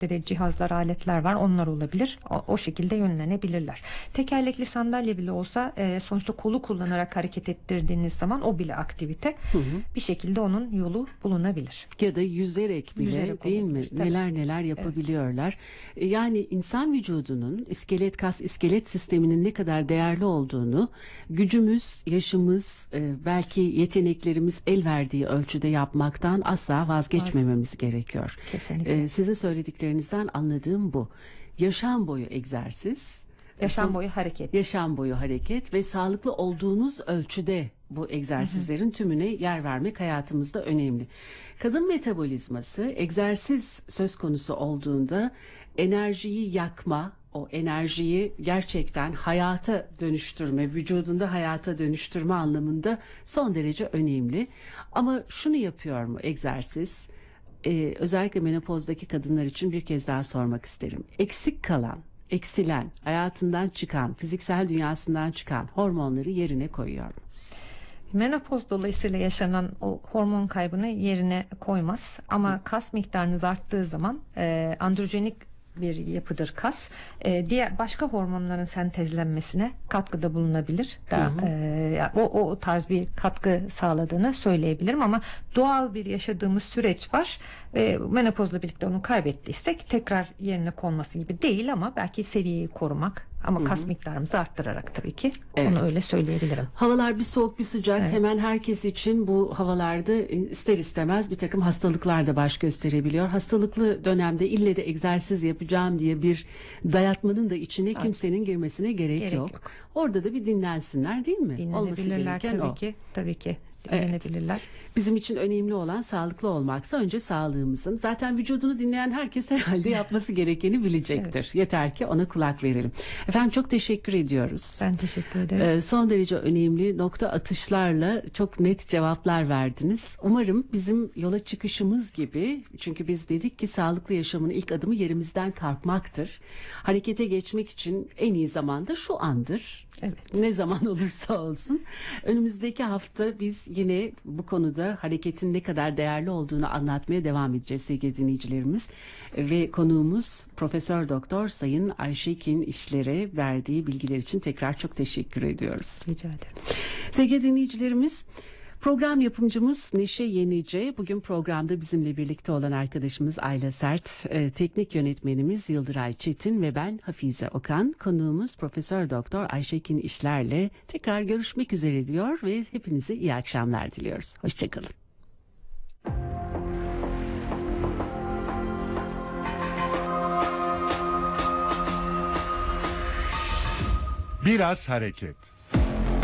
cihazlar, aletler var. Onlar olabilir. O şekilde yönlenebilirler. Tekerlekli sandalye bile olsa sonuçta kolu kullanarak hareket ettirdiğiniz zaman o bile aktivite. Bir şekilde onun yolu bulunabilir. Ya da yüzerek bile, Yüzerek değil mi? olabilir, tabii. Neler neler yapabiliyorlar. Yani insan vücudunun iskelet, kas, iskelet sisteminin ne kadar değerli olduğunu gücümüz, yaşımız, belki yeteneklerimiz el verdiği ölçüde yapmaktan asla vazgeçmememiz gerekiyor. Kesinlikle. Sizin söylediklerinizden anladığım bu. Yaşam boyu egzersiz, Yaşam boyu hareket. yaşam boyu hareket ve sağlıklı olduğunuz ölçüde bu egzersizlerin tümüne yer vermek hayatımızda önemli. Kadın metabolizması egzersiz söz konusu olduğunda enerjiyi yakma, o enerjiyi gerçekten hayata dönüştürme, vücudunda hayata dönüştürme anlamında son derece önemli. Ama şunu yapıyor mu egzersiz? Özellikle menopozdaki kadınlar için bir kez daha sormak isterim. Eksik kalan, eksilen, hayatından çıkan, fiziksel dünyasından çıkan hormonları yerine koyuyor mu? Menopoz dolayısıyla yaşanan o hormon kaybını yerine koymaz. Ama kas miktarınız arttığı zaman androjenik bir yapıdır kas. Diğer başka hormonların sentezlenmesine katkıda bulunabilir. O tarz bir katkı sağladığını söyleyebilirim ama doğal bir yaşadığımız süreç var. Menopozla birlikte onu kaybettiysek tekrar yerine konması gibi değil ama belki seviyeyi korumak ama kas miktarımızı arttırarak tabii ki onu öyle söyleyebilirim. Havalar bir soğuk bir sıcak, hemen herkes için bu havalarda ister istemez bir takım hastalıklar da baş gösterebiliyor. Hastalıklı dönemde ille de egzersiz yapacağım diye bir dayatmanın da içine kimsenin girmesine gerek yok. Orada da bir dinlensinler, değil mi? Olması Dinlenebilirler gereken tabii o. ki. Tabii ki. Dinlenebilirler. Bizim için önemli olan sağlıklı olmaksa önce sağlığımızın. Zaten vücudunu dinleyen herkes herhalde yapması gerekeni bilecektir. Yeter ki ona kulak verelim. Efendim çok teşekkür ediyoruz. Ben teşekkür ederim. Son derece önemli nokta atışlarla çok net cevaplar verdiniz. Umarım bizim yola çıkışımız gibi, çünkü biz dedik ki sağlıklı yaşamın ilk adımı yerimizden kalkmaktır. Harekete geçmek için en iyi zaman da şu andır. Evet. Ne zaman olursa olsun. Önümüzdeki hafta biz yine bu konuda hareketin ne kadar değerli olduğunu anlatmaya devam edeceğiz sevgili dinleyicilerimiz. Ve konuğumuz Profesör Doktor Sayın Ayşekin İşler'e verdiği bilgiler için tekrar çok teşekkür ediyoruz. Rica ederim. Sevgili dinleyicilerimiz, program yapımcımız Neşe Yenice, bugün programda bizimle birlikte olan arkadaşımız Ayla Sert, teknik yönetmenimiz Yıldıray Çetin ve ben Hafize Okan, konuğumuz Profesör Doktor Ayşekin İşler'le tekrar görüşmek üzere diyor ve hepinize iyi akşamlar diliyoruz. Hoşçakalın. Biraz hareket.